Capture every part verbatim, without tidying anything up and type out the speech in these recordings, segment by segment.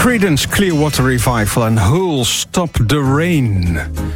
Creedence Clearwater Revival en Who'll Stop the Rain.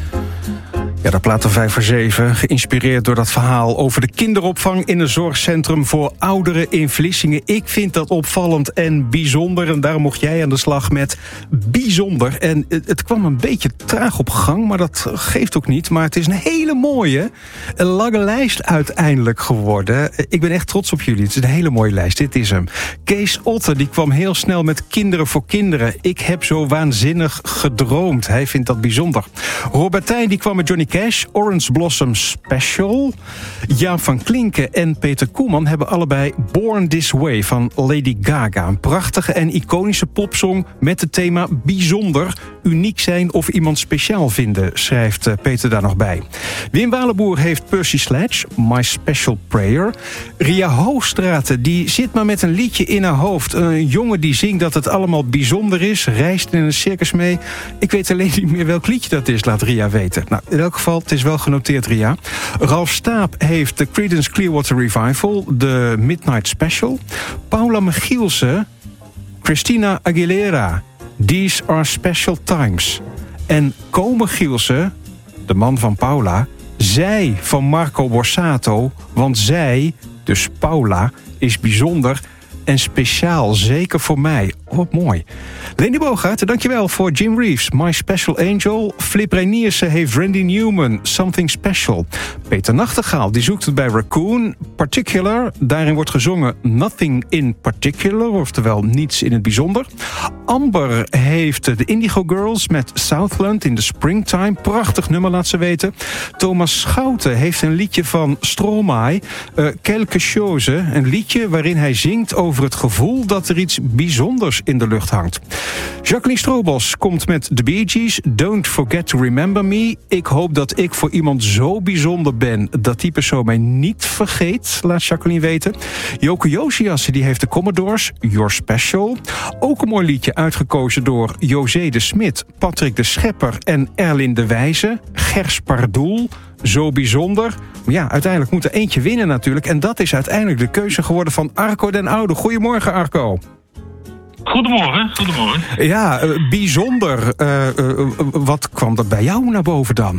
Ja, de plaat vijf voor zeven, geïnspireerd door dat verhaal over de kinderopvang in een zorgcentrum voor ouderen in Vlissingen. Ik vind dat opvallend en bijzonder en daarom mocht jij aan de slag met bijzonder. En het, het kwam een beetje traag op gang, maar dat geeft ook niet. Maar het is een hele mooie, een lange lijst uiteindelijk geworden. Ik ben echt trots op jullie. Het is een hele mooie lijst. Dit is hem. Kees Otte, die kwam heel snel met Kinderen voor Kinderen. Ik heb zo waanzinnig gedroomd. Hij vindt dat bijzonder. Robertijn, die kwam met Johnny Cash, Orange Blossom Special. Jaap van Klinken en Peter Koeman hebben allebei Born This Way van Lady Gaga. Een prachtige en iconische popsong met het thema bijzonder, uniek zijn of iemand speciaal vinden, schrijft Peter daar nog bij. Wim Walenboer heeft Percy Sledge, My Special Prayer. Ria Hoogstraten, die zit maar met een liedje in haar hoofd. Een jongen die zingt dat het allemaal bijzonder is, reist in een circus mee. Ik weet alleen niet meer welk liedje dat is, laat Ria weten. Nou, in elk geval, het is wel genoteerd, Ria. Ralf Staap heeft de Creedence Clearwater Revival, de Midnight Special. Paula Michielsen, Christina Aguilera, These Are Special Times. En Ko Michielsen, de man van Paula, zij van Marco Borsato, want zij, dus Paula, is bijzonder en speciaal, zeker voor mij. Oh, mooi. Leni Boogaard, dankjewel voor Jim Reeves, My Special Angel. Flip Reiniersen heeft Randy Newman, Something Special. Peter Nachtegaal, die zoekt het bij Raccoon, Particular. Daarin wordt gezongen Nothing in Particular, oftewel niets in het bijzonder. Amber heeft de Indigo Girls met Southland in the Springtime. Prachtig nummer, laat ze weten. Thomas Schouten heeft een liedje van Stromae, uh, Quelque Chose. Een liedje waarin hij zingt over het gevoel dat er iets bijzonders in de lucht hangt. Jacqueline Strobos komt met The Bee Gees, Don't Forget to Remember Me. Ik hoop dat ik voor iemand zo bijzonder ben dat die persoon mij niet vergeet, laat Jacqueline weten. Joke Josias, die heeft de Commodores, Your Special. Ook een mooi liedje uitgekozen door José de Smit, Patrick de Schepper en Erlin de Wijze. Gers Pardoel, Zo Bijzonder. Maar ja, uiteindelijk moet er eentje winnen natuurlijk. En dat is uiteindelijk de keuze geworden van Arco den Oude. Goedemorgen, Arco. Goedemorgen, goedemorgen. Ja, uh, bijzonder. Uh, uh, wat kwam er bij jou naar boven dan?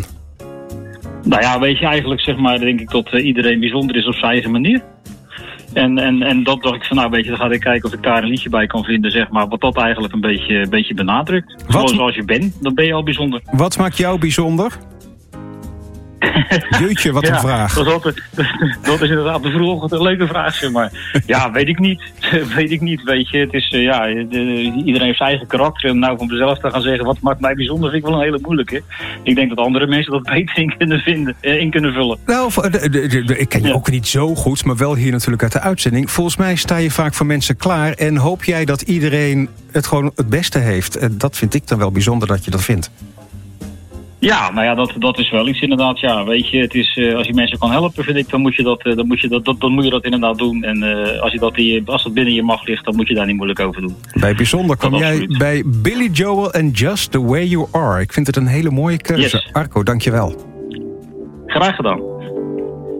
Nou ja, weet je, eigenlijk zeg maar, denk ik dat uh, iedereen bijzonder is op zijn eigen manier. En, en, en dat dacht ik van, nou weet je, dan ga ik kijken of ik daar een liedje bij kan vinden, zeg maar, wat dat eigenlijk een beetje, een beetje benadrukt. Wat? Zoals je bent, dan ben je al bijzonder. Wat maakt jou bijzonder? Jeetje, wat een ja, vraag. Dat is, altijd, dat is inderdaad de vroegochtend een leuke vraag, zeg maar. Ja, weet ik niet. weet ik niet, weet je. Het is, uh, ja, de, iedereen heeft zijn eigen karakter. En nou van mezelf te gaan zeggen, wat maakt mij bijzonder, vind ik wel een hele moeilijke. Ik denk dat andere mensen dat beter in kunnen vinden, uh, in kunnen vullen. Nou, de, de, de, de, ik ken je ja. ook niet zo goed, maar wel hier natuurlijk uit de uitzending. Volgens mij sta je vaak voor mensen klaar en hoop jij dat iedereen het gewoon het beste heeft. En dat vind ik dan wel bijzonder dat je dat vindt. Ja, nou ja, dat, dat is wel iets inderdaad. Ja, weet je, het is, uh, als je mensen kan helpen, vind ik, dan moet je dat, uh, dan moet je dat, dat, dan moet je dat inderdaad doen. En uh, als, je dat in, als dat binnen je macht ligt, dan moet je daar niet moeilijk over doen. Bij bijzonder kwam jij absoluut bij Billy Joel en Just the Way You Are. Ik vind het een hele mooie keuze. Yes. Arco, dankjewel. Graag gedaan.